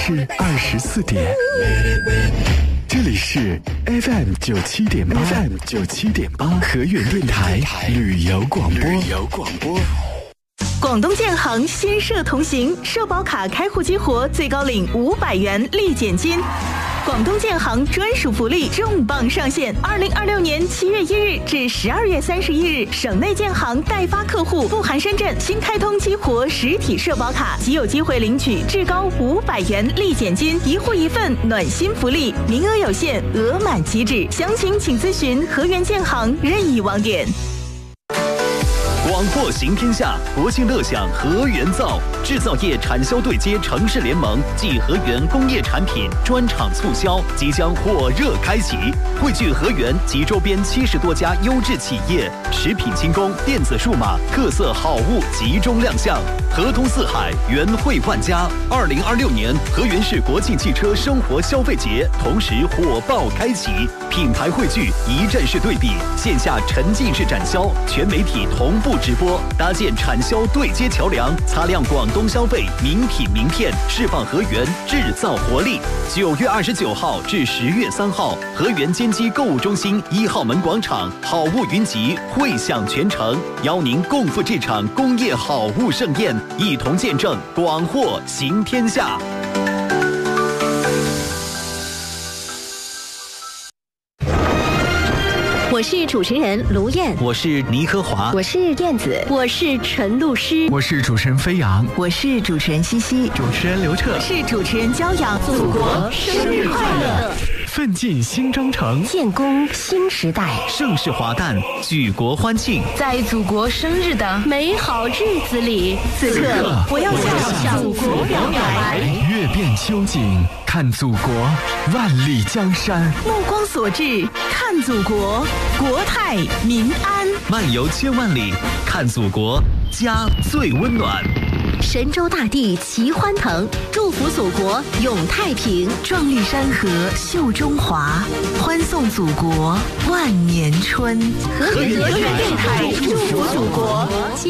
是24点，这里是 FM 97.8河源电台旅游广播。 广东建行新社同行，社保卡开户激活，最高领500元立减金。广东建行专属福利重磅上线！2026年7月1日至12月31日，省内建行代发客户不含深圳新开通激活实体社保卡，即有机会领取至高500元立减金，一户一份暖心福利，名额有限，额满即止。详情请咨询河源建行任意网点。 广货行天下，国庆乐享河源造，制造业产销对接城市联盟暨河源工业产品专场促销即将火热开启，汇聚河源及周边70多家优质企业，食品轻工、电子数码、特色好物集中亮相，河通四海，源汇万家。2026年河源市国庆汽车生活消费节同时火爆开启，品牌汇聚，一站式对比，线下沉浸式展销，全媒体同步直播，搭建产销对接桥梁，擦亮广东消费名品名片，释放河源制造活力。9月29号至10月3号，河源坚基购物中心1号门广场好物云集，汇享全城，邀您共赴这场工业好物盛宴，一同见证广货行天下。 我是主持人卢燕， 我是倪科华， 我是燕子，我是陈露诗， 我是主持人飞扬， 我是主持人西西， 主持人刘彻， 我是主持人骄阳。 祖国生日快乐！ 奋进新征程， 建功新时代， 盛世华诞，举国欢庆。 在祖国生日的美好日子里， 此刻不要向祖国表白， 阅遍秋景，看祖国万里江山， 目光所至，看祖国，国泰民安。 漫游千万里，看祖国，家最温暖。 神州大地齐欢腾，祝福祖国永太平， 壮丽山河秀中华，欢送祖国万年春。 河源电台祝福祖国。